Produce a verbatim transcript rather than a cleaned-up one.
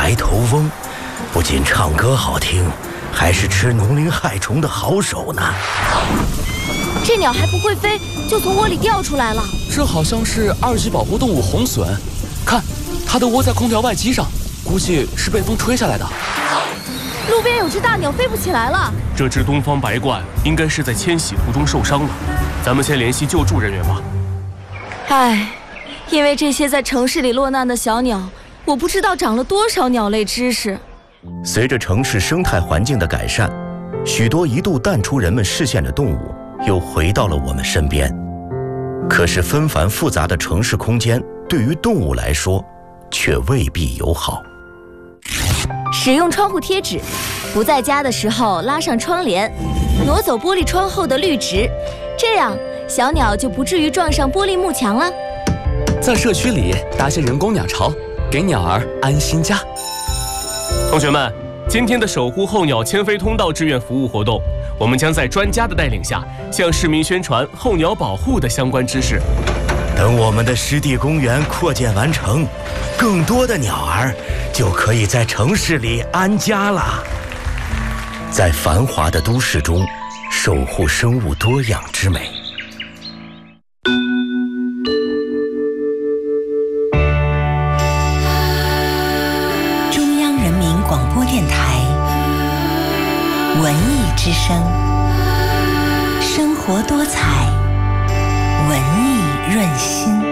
白头翁，不仅唱歌好听，还是吃农林害虫的好手呢。 这鸟还不会飞，就从窝里掉出来了。 这好像是二级保护动物红隼，看，它的窝在空调外机上，估计是被风吹下来的。 路边有只大鸟飞不起来了。 这只东方白鹳应该是在迁徙途中受伤了，咱们先联系救助人员吧。 唉，因为这些在城市里落难的小鸟，我不知道长了多少鸟类知识。 随着城市生态环境的改善，许多一度淡出人们视线的动物又回到了我们身边。可是纷繁复杂的城市空间对于动物来说却未必友好。 使用窗户贴纸，不在家的时候拉上窗帘，挪走玻璃窗后的绿植，这样小鸟就不至于撞上玻璃幕墙了。 在社区里搭些人工鸟巢，给鸟儿安心家。 同学们，今天的守护候鸟迁飞通道志愿服务活动，我们将在专家的带领下，向市民宣传候鸟保护的相关知识。 等我们的湿地公园扩建完成，更多的鸟儿就可以在城市里安家了。在繁华的都市中，守护生物多样之美。 中央人民广播电台文艺之声，生活多彩，文艺润心。